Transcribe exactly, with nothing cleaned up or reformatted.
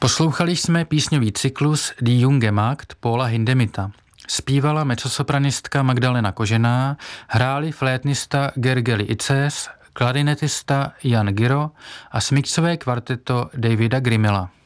Poslouchali jsme písňový cyklus Die Junge Magd Paula Hindemitha. Zpívala mezzosopranistka Magdalena Kožená, hráli flétnista Gergely Ices, klarinetista Jan Giro a smyčcové kvarteto Davida Grimela.